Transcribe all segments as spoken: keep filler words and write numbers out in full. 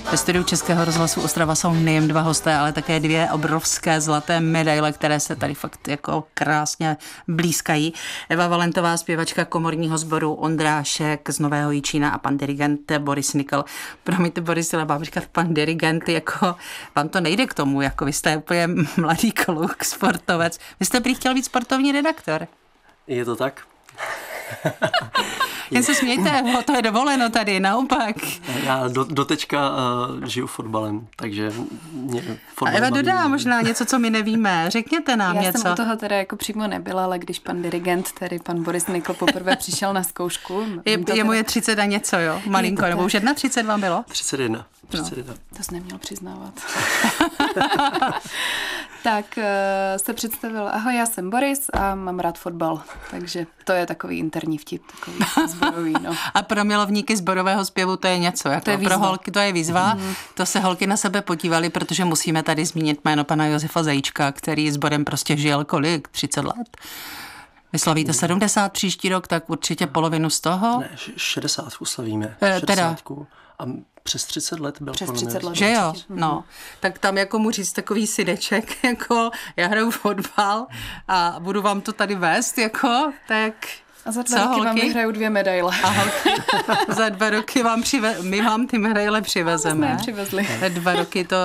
Ve studiu Českého rozhlasu Ostrava jsou nejen dva hosté, ale také dvě obrovské zlaté medaile, které se tady fakt jako krásně blízkají. Eva Valentová, zpěvačka komorního sboru Ondrášek z Nového Jičína a pan dirigent Boris Nikl. Promiňte, Boris, ale mám říkat pan dirigent, jako vám to nejde k tomu, jako vy jste úplně mladý kluk, sportovec. Vy jste prý chtěl být sportovní redaktor. Je to tak? Jen se smějte, to je dovoleno tady, naopak. Já do, do teďka uh, žiju fotbalem, takže mě fotbal A Eva baví. dodá možná něco, co my nevíme. Řekněte nám Já něco. Já jsem u toho teda jako přímo nebyla, ale když pan dirigent, tedy pan Boris Nikl, poprvé přišel na zkoušku. Je, to jemu teda... je třicet a něco, jo? Malinko, nebo už jedna třicet vám bylo? třicet jedna. třicet jedna. No, to jsi neměl přiznávat. Tak uh, se představil, ahoj, já jsem Boris a mám rád fotbal. Takže to je takový interní vtip, takový sborový, no. A pro milovníky sborového zpěvu to je něco, jako to je pro holky to je výzva. Mm. To se holky na sebe podívaly, protože musíme tady zmínit jméno pana Josefa Zajíčka, který sborem prostě žil kolik? třicet let? Vyslavíte sedmdesát příští rok, tak určitě polovinu z toho? Ne, šedesát slavíme. E, teda. A přes třicet let byl. Přes třicet let. Že jo, no. Tak tam jako mu říct takový sideček, jako já hraju fotbal a budu vám to tady vést, jako, tak... A za dva Co, roky holky? Vám vyhrajou dvě medaile. A holky, za dva roky vám přive, my vám ty medaile přivezeme. Jsme přivezli. Dva roky to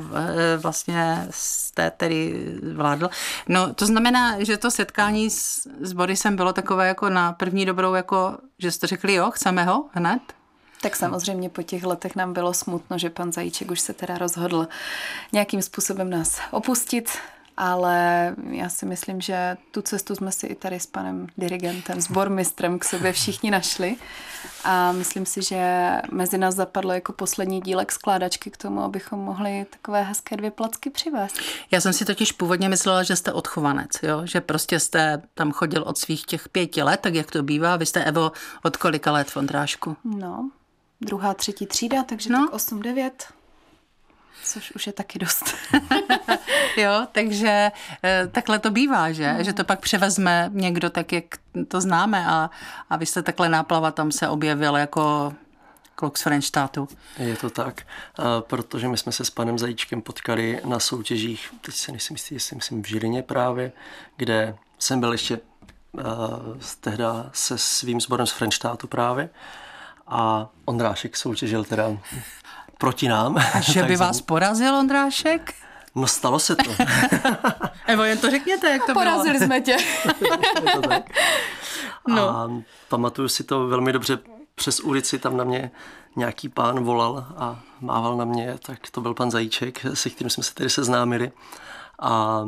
vlastně jste tedy vládl. No, to znamená, že to setkání s, s Borisem bylo takové jako na první dobrou, jako, že jste řekli jo, chceme ho hned? Tak samozřejmě po těch letech nám bylo smutno, že pan Zajíček už se teda rozhodl nějakým způsobem nás opustit, ale já si myslím, že tu cestu jsme si i tady s panem dirigentem, sbormistrem k sobě všichni našli a myslím si, že mezi nás zapadlo jako poslední dílek skládačky k tomu, abychom mohli takové hezké dvě placky přivést. Já jsem si totiž původně myslela, že jste odchovanec, jo? Že prostě jste tam chodil od svých těch pěti let, tak jak to bývá. Vy jste, Evo, od kolika let v Ondrášku? No, druhá, třetí třída, takže no. Tak osm, devět. Což už je taky dost. Jo, takže takhle to bývá, že? Mm. Že to pak převezme někdo tak, jak to známe a, a vy jste takhle náplava tam se objevil jako kluk z Frenštátu. Je to tak, protože my jsme se s panem Zajíčkem potkali na soutěžích, teď se nejsem jistý, jestli myslím v Žilině právě, kde jsem byl ještě uh, tehda se svým sborem z Frenštátu právě a Ondrášek soutěžil teda proti nám. A že by vás porazil Ondrášek? No stalo se to. Evo, jen to řekněte, jak to bylo. Porazili jsme tě. Je to tak. No. A pamatuju si to velmi dobře, přes ulici tam na mě nějaký pán volal a mával na mě, tak to byl pan Zajíček, se kterým jsme se tedy seznámili. A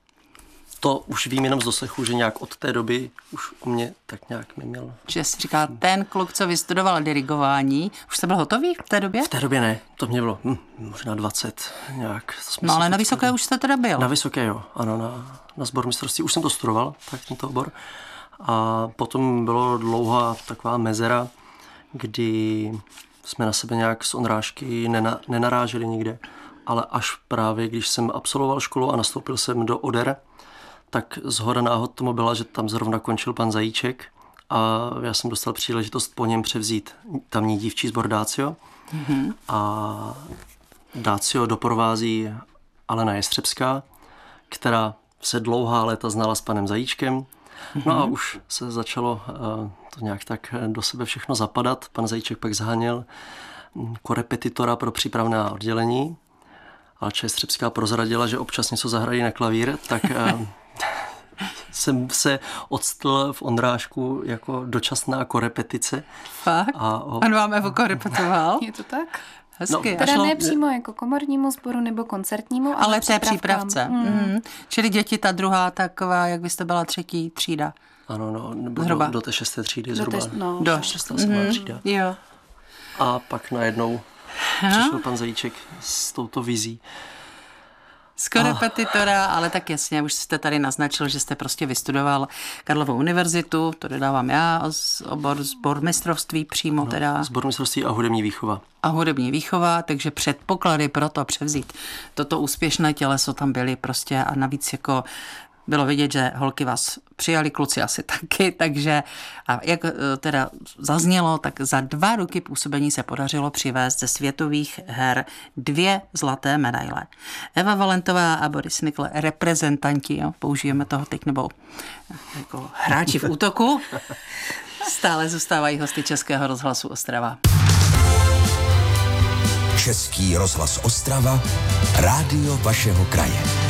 to už vím jenom z doslechu, že nějak od té doby už o mě tak nějak neměl. Že jsi říkal, ten kluk, co vystudoval dirigování, už jste byl hotový v té době? V té době ne, to mě bylo hm, možná dvacet nějak. No ale na Vysoké už jste teda byl. Na Vysoké jo, ano, na, na sbormistrovství. Už jsem to studoval, tak tento obor. A potom bylo dlouhá taková mezera, kdy jsme na sebe nějak z Ondrášky nena, nenaráželi nikde, ale až právě, když jsem absolvoval školu a nastoupil jsem do Oder, tak zhoda náhod tomu byla, že tam zrovna končil pan Zajíček a já jsem dostal příležitost po něm převzít tamní dívčí sbor Dácio. Mm-hmm. A Dácio doprovází Alena Jestřebská, která se dlouhá léta znala s panem Zajíčkem. Mm-hmm. No a už se začalo uh, to nějak tak do sebe všechno zapadat. Pan Zajíček pak zháněl korepetitora pro přípravná oddělení. Alča Jestřebská prozradila, že občas něco zahrají na klavír, tak uh, jsem se odstl v Ondrášku jako dočasná korepetice. Fakt? A o... On vám Evo korepetoval? Je to tak? Hezky. No, teda šlo... ne přímo jako komornímu sboru nebo koncertnímu, ale, ale té přípravce. Hmm. Mm. Čili děti ta druhá taková, jak byste byla třetí třída. Ano, no, nebo do, do té šesté třídy zhruba. Do té, no. Do šestá mm. třída. Jo. A pak najednou ha? přišel pan Zajíček s touto vizí. Z korepetitora, oh. ale tak jasně, už jste tady naznačil, že jste prostě vystudoval Karlovu univerzitu, to dodávám já, obor sbormistrovství přímo no, teda. Sbormistrovství a hudební výchova. A hudební výchova, takže předpoklady pro to převzít toto úspěšné těleso tam byly prostě a navíc jako bylo vidět, že holky vás přijali, kluci asi taky, takže a jak teda zaznělo, tak za dva roky působení se podařilo přivést ze světových her dvě zlaté medaile. Eva Valentová a Boris Nikl, reprezentanti, jo, použijeme toho teď, nebo jako hráči v útoku, stále zůstávají hosty Českého rozhlasu Ostrava. Český rozhlas Ostrava, rádio vašeho kraje.